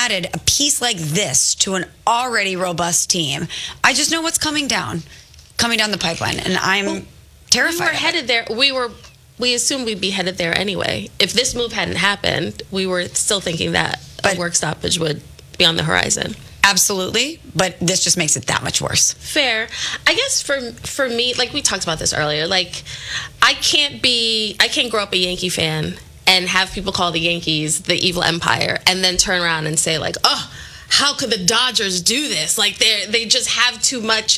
added a piece like this to an already robust team, I just know what's coming down the pipeline, and I'm terrified. We were headed there. We assumed we'd be headed there anyway. If this move hadn't happened, we were still thinking that a work stoppage would be on the horizon. Absolutely, but this just makes it that much worse. Fair. I guess for me, like we talked about this earlier, like I can't grow up a Yankee fan and have people call the Yankees the evil empire and then turn around and say like, oh, how could the Dodgers do this? Like they just have too much,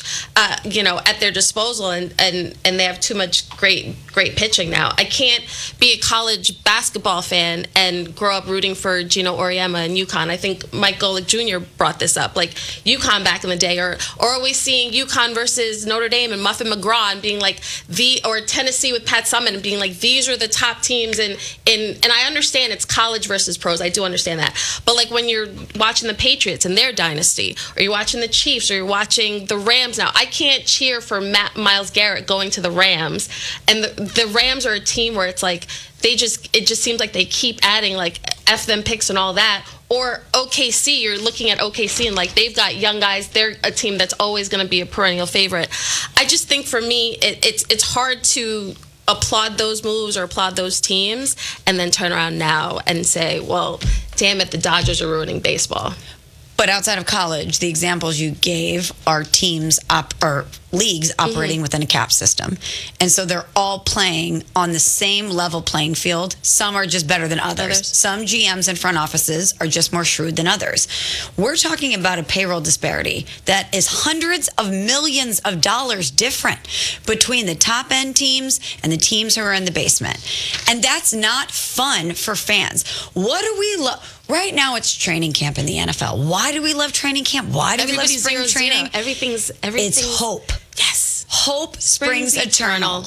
at their disposal, and they have too much great pitching now. I can't be a college basketball fan and grow up rooting for Gino Auriemma and UConn. I think Mike Golick Jr. brought this up, like UConn back in the day, or are we seeing UConn versus Notre Dame and Muffin McGraw and being like or Tennessee with Pat Summitt and being like these are the top teams and I understand it's college versus pros. I do understand that, but like when you're watching the Patriots and their dynasty, or you're watching the Chiefs, or you're watching the Rams now. I can't cheer for Myles Garrett going to the Rams, and the Rams are a team where it's like it just seems like they keep adding like F them picks and all that. Or OKC, you're looking at OKC and like they've got young guys. They're a team that's always going to be a perennial favorite. I just think for me, it's hard to applaud those moves or applaud those teams and then turn around now and say, well, damn it, the Dodgers are ruining baseball. But outside of college, the examples you gave are teams or leagues operating within a cap system. And so they're all playing on the same level playing field. Some are just better than others. Some GMs and front offices are just more shrewd than others. We're talking about a payroll disparity that is hundreds of millions of dollars different between the top end teams and the teams who are in the basement. And that's not fun for fans. What do we love? Right now, it's training camp in the NFL. Why do we love training camp? Why do we love spring training? Everything's It's hope. Yes. Hope springs eternal.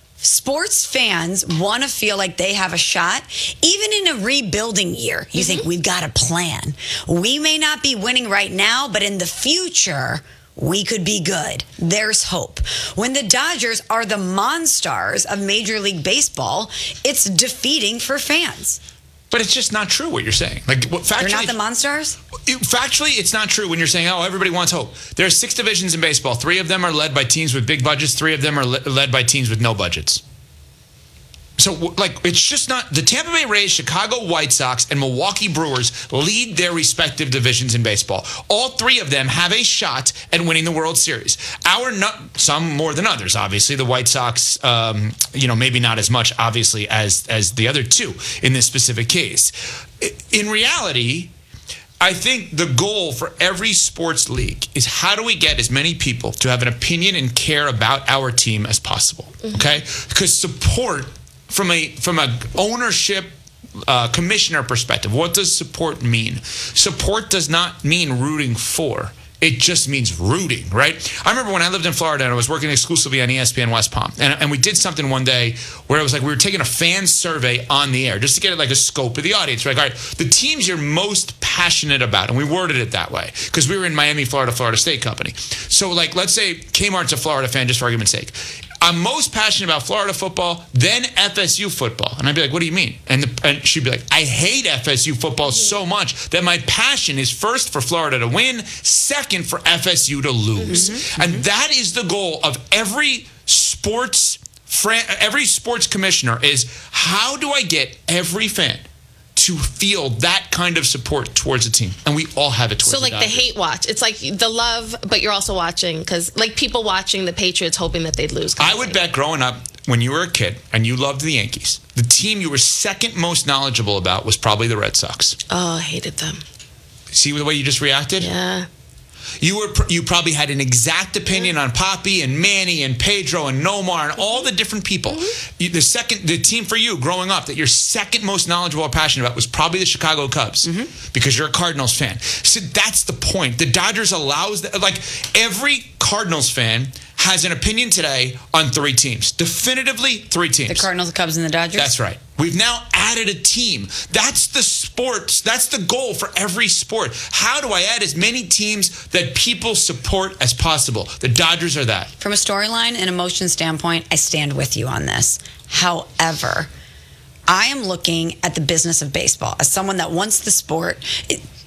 Sports fans want to feel like they have a shot. Even in a rebuilding year, you think we've got a plan. We may not be winning right now, but in the future, we could be good. There's hope. When the Dodgers are the monsters of Major League Baseball, it's defeating for fans. But it's just not true what you're saying. Like, factually, they're not the monsters? Factually, it's not true when you're saying, oh, everybody wants hope. There are 6 divisions in baseball. 3 of them are led by teams with big budgets. 3 of them are led by teams with no budgets. So, like, it's just not... The Tampa Bay Rays, Chicago White Sox, and Milwaukee Brewers lead their respective divisions in baseball. All 3 of them have a shot at winning the World Series. Some more than others, obviously. The White Sox, maybe not as much, obviously, as the other 2 in this specific case. In reality, I think the goal for every sports league is how do we get as many people to have an opinion and care about our team as possible, okay? Because support... From a ownership commissioner perspective, what does support mean? Support does not mean rooting for. It just means rooting, right? I remember when I lived in Florida and I was working exclusively on ESPN West Palm, and we did something one day where it was like we were taking a fan survey on the air just to get like a scope of the audience. We're like, all right, the teams you're most passionate about, and we worded it that way because we were in Miami, Florida State Company. So like, let's say Kmart's a Florida fan, just for argument's sake. I'm most passionate about Florida football, then FSU football. And I'd be like, what do you mean? And she'd be like, I hate FSU football so much that my passion is first for Florida to win, second for FSU to lose. And that is the goal of every sports commissioner is how do I get every fan to feel that kind of support towards a team, and we all have it towards So like the hate watch, it's like the love, but you're also watching because like people watching the Patriots hoping that they'd lose. I would bet growing up when you were a kid and you loved the Yankees, the team you were second most knowledgeable about was probably the Red Sox. Oh, I hated them. See the way you just reacted? Yeah. You probably had an exact opinion on Papi and Manny and Pedro and Nomar and all the different people. The team for you growing up that you're second most knowledgeable or passionate about was probably the Chicago Cubs because you're a Cardinals fan. So that's the point. The Dodgers allows that. Like every Cardinals fan has an opinion today on 3 teams. Definitively 3 teams. The Cardinals, the Cubs, and the Dodgers? That's right. We've now added a team. That's the sports. That's the goal for every sport. How do I add as many teams that people support as possible? The Dodgers are that. From a storyline and emotion standpoint, I stand with you on this. However, I am looking at the business of baseball as someone that wants the sport.